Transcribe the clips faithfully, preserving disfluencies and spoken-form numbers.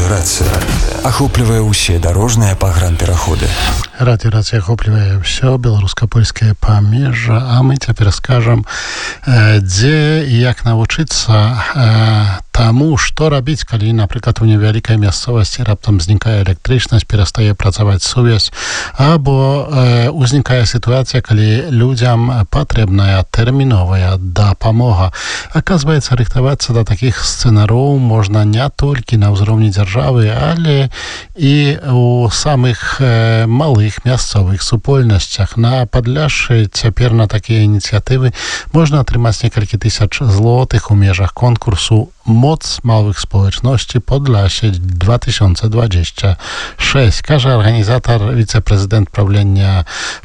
Радио «Рация» охопливае ўсе дарожныя пагранпераходы. Радио «Рация» охопливае ўсё беларуска-польскае памежжа, а мы цяпер скажам, дзе і як навучыцца таму, што рабіць, калі, напрыклад, у невялікай мясцовасці раптам знікае электрычнасць, перастае працаваць сувязь, або э, узнікае сітуацыя, калі людзям патрэбная тэрміновая дапамога. Аказваецца, рыхтавацца да такіх сцэнароў можна не толькі на ўзроўні дзяржавы, але і у самых э, малых мясцовых супольнасцях. На Падляшшы цяпер на такія ініцыятывы можна атрымаць некалькі тысяч злотых у межах конкурсу «Моц малых społeczności Podlasie dwa tysiące dwadzieścia sześć». Każe organizator, wiceprezydent prawlenia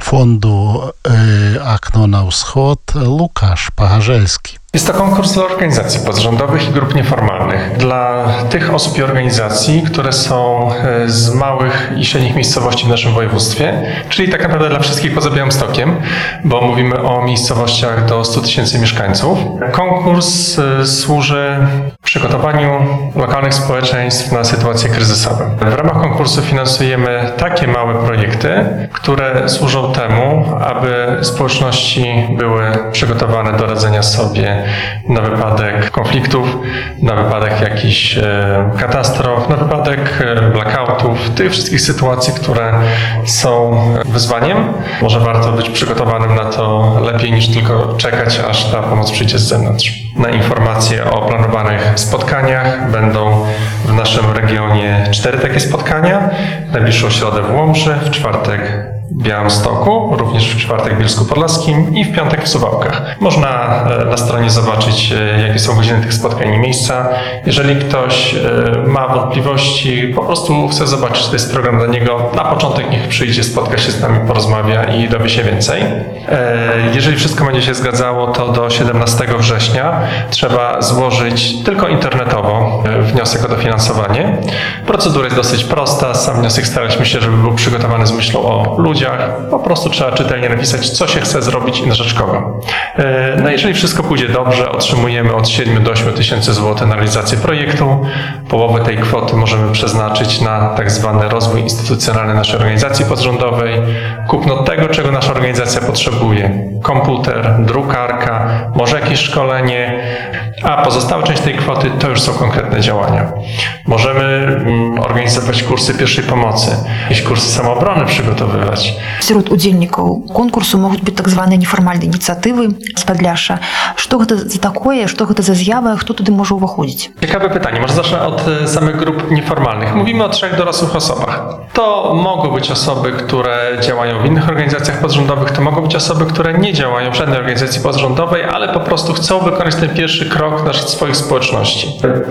fondu y, Akno na Wschód, Łukasz Pacharzelski. Jest to konkurs dla organizacji pozarządowych i grup nieformalnych. Dla tych osób i organizacji, które są z małych i średnich miejscowości w naszym województwie, czyli tak naprawdę dla wszystkich poza Białymstokiem, bo mówimy o miejscowościach do stu tysięcy mieszkańców. Konkurs służy przygotowaniu lokalnych społeczeństw na sytuacje kryzysowe. W ramach konkursu finansujemy takie małe projekty, które służą temu, aby społeczności były przygotowane do radzenia sobie na wypadek konfliktów, na wypadek jakichś e, katastrof, na wypadek e, blackoutów, tych wszystkich sytuacji, które są wyzwaniem. Może warto być przygotowanym na to lepiej niż tylko czekać, aż ta pomoc przyjdzie z zewnątrz. Na informacje o planowanych spotkaniach będą w naszym regionie cztery takie spotkania. W najbliższą środę w Łomży, w czwartek w Białymstoku, również w czwartek w Bielsku Podlaskim i w piątek w Suwałkach. Można na stronie zobaczyć, jakie są godziny tych spotkań i miejsca. Jeżeli ktoś ma wątpliwości, po prostu chce zobaczyć, czy to jest program dla niego, na początek niech przyjdzie, spotka się z nami, porozmawia i dowie się więcej. Jeżeli wszystko będzie się zgadzało, to do siedemnastego września trzeba złożyć tylko internetowo wniosek o dofinansowanie. Procedura jest dosyć prosta. Sam wniosek staraliśmy się, żeby był przygotowany z myślą o ludziach. Po prostu trzeba czytelnie napisać, co się chce zrobić i na rzecz kogo. No jeżeli wszystko pójdzie dobrze, otrzymujemy od siedmiu do ośmiu tysięcy złotych na realizację projektu. Połowę tej kwoty możemy przeznaczyć na tak zwany rozwój instytucjonalny naszej organizacji pozarządowej, kupno tego, czego nasza organizacja potrzebuje. Komputer, drukarka, może jakieś szkolenie, a pozostała część tej kwoty to już są konkretne działania. Możemy organizować kursy pierwszej pomocy, jakieś kursy samoobrony przygotowywać. Wśród udzielników konkursu mogą być tak zwane nieformalne inicjatywy z Podlasza. Co to za takie, co to za zjawa, kto tutaj może uwchodzić? Ciekawe pytanie. Może zacznę od samych grup nieformalnych. Mówimy o trzech dorosłych osobach. To mogą być osoby, które działają w innych organizacjach pozarządowych, to mogą być osoby, które nie działają w żadnej organizacji pozarządowej, ale po prostu chcą wykonać ten pierwszy krok na rzecz swoich społeczności.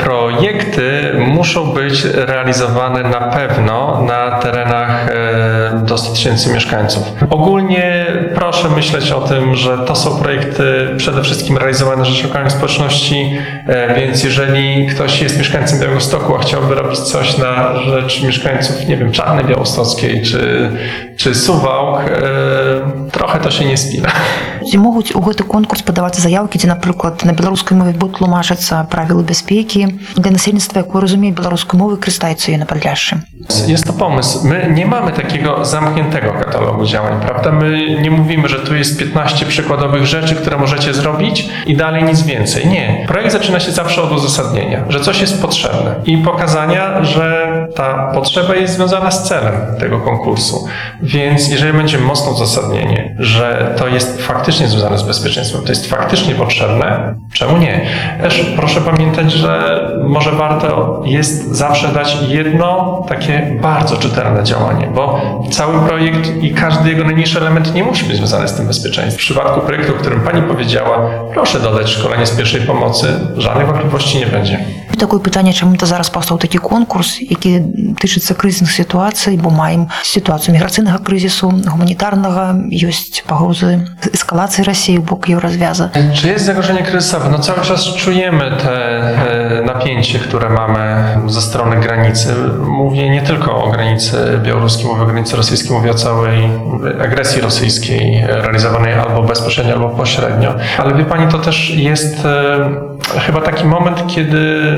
Projekty muszą być realizowane na pewno na terenach do stu tysięcy mieszkańców. Ogólnie proszę myśleć o tym, że to są projekty przede wszystkim realizowane na rzecz lokalnych społeczności, więc jeżeli ktoś jest mieszkańcem Białegostoku, a chciałby robić coś na rzecz mieszkańców, nie wiem, Czarnej Białostockiej czy, czy Suwałk, trochę to się nie spina. Ці могуць у гэты конкурс падавацца заяўкі, дзе, напрыклад, на беларускай мове будуць тлумачыцца правілы бяспекі для насельніцтва, якое разумее беларускую мову і карыстаецца ёй на Падляшшы? Jest to pomysł. My nie mamy takiego zamkniętego katalogu działań, prawda? My nie mówimy, że tu jest piętnaście przykładowych rzeczy, które możecie zrobić i dalej nic więcej. Nie. Projekt zaczyna się zawsze od uzasadnienia, że coś jest potrzebne i pokazania, że ta potrzeba jest związana z celem tego konkursu. Więc jeżeli będzie mocne uzasadnienie, że to jest faktycznie związane z bezpieczeństwem, to jest faktycznie potrzebne, czemu nie? Też proszę pamiętać, że może warto jest zawsze dać jedno takie bardzo czytelne działanie, bo cały projekt i każdy jego najmniejszy element nie musi być związany z tym bezpieczeństwem. W przypadku projektu, o którym Pani powiedziała, proszę dodać szkolenie z pierwszej pomocy, żadnych wątpliwości nie będzie. Такое пытанне, чаму то зараз паўстаў такі конкурс, які тычыцца крызісных сітуацый, бо маем сітуацыю міграцыйнага крызісу, гуманітарнага, ёсць пагрозы эскалацыі Расіі ў бок Еўразвяза. Czy jest zagrożenie kryzysowe? No cały czas czujemy te napięcie, które mamy ze strony granicy. Mówię nie tylko o granicy białoruskiej, mówię o granicy rosyjskiej, mówię o całej agresji rosyjskiej realizowanej albo bezpośrednio, albo pośrednio. Ale wie Pani, to też jest chyba taki moment, kiedy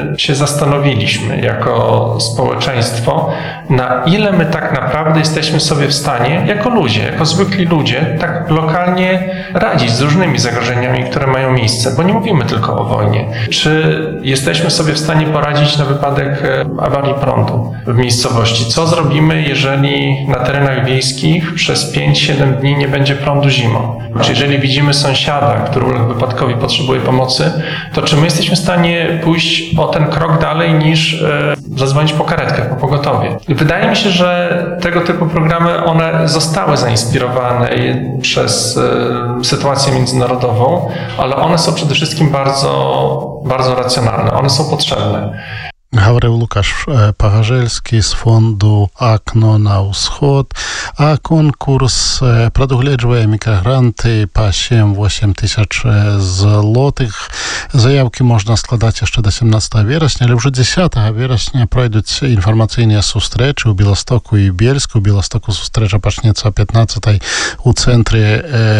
się zastanowiliśmy jako społeczeństwo, na ile my tak naprawdę jesteśmy sobie w stanie, jako ludzie, jako zwykli ludzie, tak lokalnie radzić z różnymi zagrożeniami, które mają miejsce, bo nie mówimy tylko o wojnie. Czy jesteśmy sobie w stanie poradzić na wypadek awarii prądu w miejscowości? Co zrobimy, jeżeli na terenach wiejskich przez pięć siedem dni nie będzie prądu zimą? Czy jeżeli widzimy sąsiada, który uległ wypadkowi, potrzebuje pomocy, to czy my jesteśmy w stanie pójść o ten krok dalej niż e, zadzwonić po karetkę, po pogotowie? I wydaje mi się, że tego typu programy, one zostały zainspirowane przez e, sytuację międzynarodową, ale one są przede wszystkim bardzo, bardzo racjonalne. One są potrzebne. Говорив Лукаш Пагаржельський з фонду «Акно на Усход», а конкурс прадугледжвае мікрагранты па сем-восем тысяч злотых. Заявкі можна складаць яшчэ да сямнадцатага верасня, але ўжо дзесятага верасня пройдуць інфармацыйныя сустрэчы ў Беластоку і Бельску. У Беластоку сустрэча пачнецца о пятнаццатай у цэнтры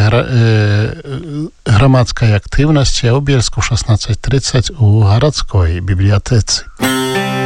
грамадскай актыўнасці, а ў Бельску шаснаццаць трыццаць у гарадской бібліятэцы.